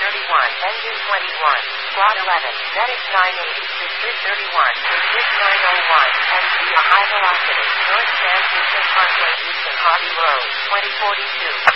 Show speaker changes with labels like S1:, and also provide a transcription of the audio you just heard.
S1: 31, engine 21, squad 11, ZX 980, District 31, District 901, MC a high velocity, North San Francisco Parkway East and Hobby Road, 2042.